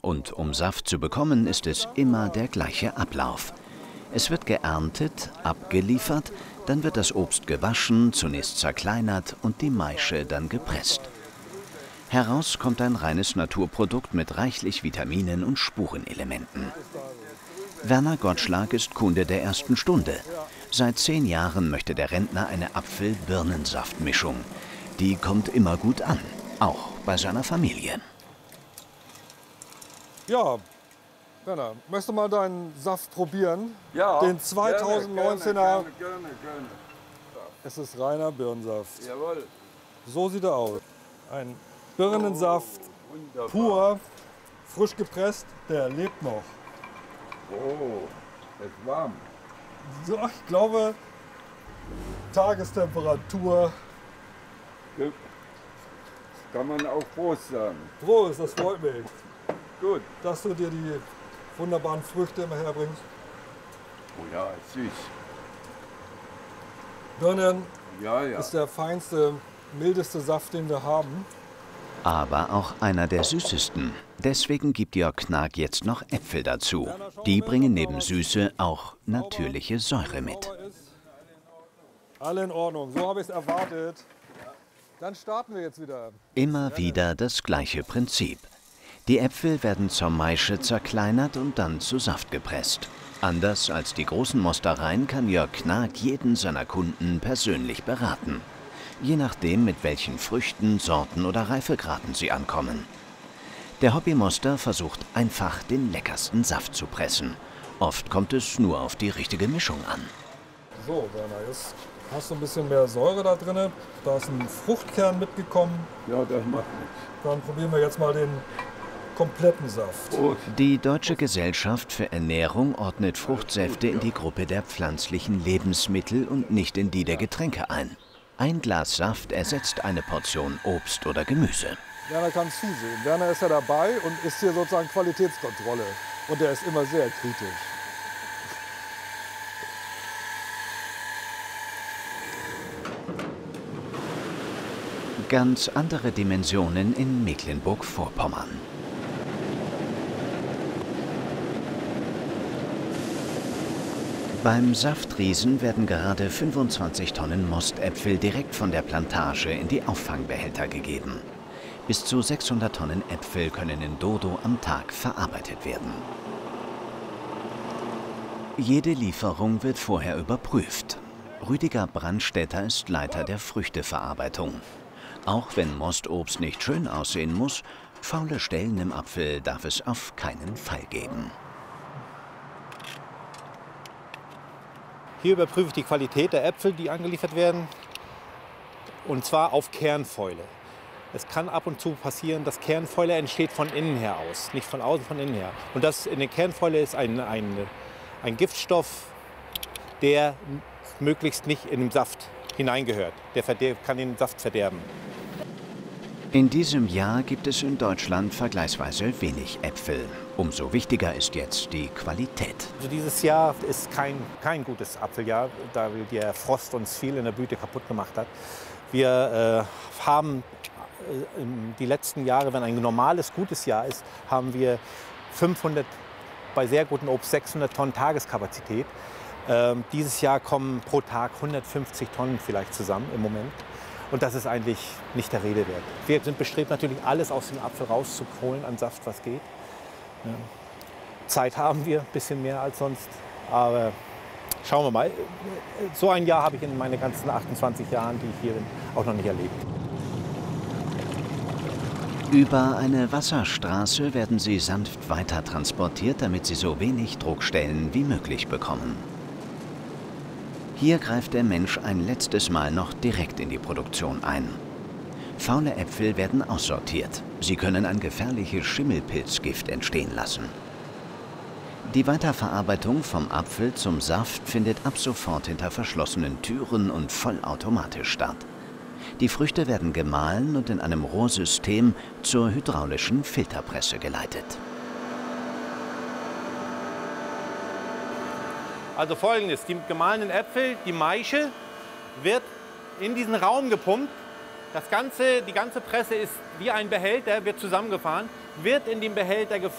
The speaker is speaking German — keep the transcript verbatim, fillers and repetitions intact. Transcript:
Und um Saft zu bekommen, ist es immer der gleiche Ablauf. Es wird geerntet, abgeliefert, dann wird das Obst gewaschen, zunächst zerkleinert und die Maische dann gepresst. Heraus kommt ein reines Naturprodukt mit reichlich Vitaminen und Spurenelementen. Werner Gottschlag ist Kunde der ersten Stunde. Seit zehn Jahren möchte der Rentner eine Apfel-Birnensaft-Mischung. Die kommt immer gut an, auch bei seiner Familie. Ja, Werner, möchtest du mal deinen Saft probieren? Ja. Den zweitausendneunzehner. Gerne, gerne, gerne. Es ist reiner Birnensaft. Jawohl. So sieht er aus. Ein Birnensaft, Wunderbar. pur, frisch gepresst, der lebt noch. Oh, es ist warm. So, ich glaube, Tagestemperatur. Kann man auch Prost sagen. Prost, das freut mich, Gut. dass du dir die wunderbaren Früchte immer herbringst. Oh ja, süß. Birnen Ja, ja. ist der feinste, mildeste Saft, den wir haben. Aber auch einer der süßesten. Deswegen gibt Jörg Knag jetzt noch Äpfel dazu. Die bringen neben Süße auch natürliche Säure mit. Alle in Ordnung, so habe ich es erwartet. Dann starten wir jetzt wieder. Immer wieder das gleiche Prinzip. Die Äpfel werden zur Maische zerkleinert und dann zu Saft gepresst. Anders als die großen Mostereien kann Jörg Knag jeden seiner Kunden persönlich beraten. Je nachdem, mit welchen Früchten, Sorten oder Reifegraden sie ankommen. Der Hobbymoster versucht einfach, den leckersten Saft zu pressen. Oft kommt es nur auf die richtige Mischung an. So, Werner, jetzt hast du ein bisschen mehr Säure da drin. Da ist ein Fruchtkern mitgekommen. Ja, das macht nichts. Dann probieren wir jetzt mal den kompletten Saft. Prost. Die Deutsche Gesellschaft für Ernährung ordnet Fruchtsäfte in die Gruppe der pflanzlichen Lebensmittel und nicht in die der Getränke ein. Ein Glas Saft ersetzt eine Portion Obst oder Gemüse. Werner kann zusehen. Werner ist ja dabei und ist hier sozusagen Qualitätskontrolle. Und er ist immer sehr kritisch. Ganz andere Dimensionen in Mecklenburg-Vorpommern. Beim Saftriesen werden gerade fünfundzwanzig Tonnen Mostäpfel direkt von der Plantage in die Auffangbehälter gegeben. Bis zu sechshundert Tonnen Äpfel können in Dodo am Tag verarbeitet werden. Jede Lieferung wird vorher überprüft. Rüdiger Brandstätter ist Leiter der Früchteverarbeitung. Auch wenn Mostobst nicht schön aussehen muss, faule Stellen im Apfel darf es auf keinen Fall geben. Hier überprüfe ich die Qualität der Äpfel, die angeliefert werden, und zwar auf Kernfäule. Es kann ab und zu passieren, dass Kernfäule entsteht von innen her aus, nicht von außen, von innen her. Und das in der Kernfäule ist ein, ein, ein Giftstoff, der möglichst nicht in den Saft hineingehört. Der kann den Saft verderben. In diesem Jahr gibt es in Deutschland vergleichsweise wenig Äpfel. Umso wichtiger ist jetzt die Qualität. Also dieses Jahr ist kein, kein gutes Apfeljahr, da der Frost uns viel in der Blüte kaputt gemacht hat. Wir äh, haben äh, die letzten Jahre, wenn ein normales, gutes Jahr ist, haben wir fünfhundert, bei sehr gutem Obst sechshundert Tonnen Tageskapazität. Ähm, dieses Jahr kommen pro Tag hundertfünfzig Tonnen vielleicht zusammen im Moment. Und das ist eigentlich nicht der Rede wert. Wir sind bestrebt, natürlich alles aus dem Apfel rauszuholen an Saft, was geht. Ja. Zeit haben wir, ein bisschen mehr als sonst. Aber schauen wir mal. So ein Jahr habe ich in meinen ganzen achtundzwanzig Jahren, die ich hier bin, auch noch nicht erlebt. Über eine Wasserstraße werden sie sanft weiter transportiert, damit sie so wenig Druckstellen wie möglich bekommen. Hier greift der Mensch ein letztes Mal noch direkt in die Produktion ein. Faule Äpfel werden aussortiert. Sie können ein gefährliches Schimmelpilzgift entstehen lassen. Die Weiterverarbeitung vom Apfel zum Saft findet ab sofort hinter verschlossenen Türen und vollautomatisch statt. Die Früchte werden gemahlen und in einem Rohrsystem zur hydraulischen Filterpresse geleitet. Also Folgendes: Die gemahlenen Äpfel, die Maische wird in diesen Raum gepumpt. Das ganze, die ganze Presse ist wie ein Behälter, wird zusammengefahren, wird in den Behälter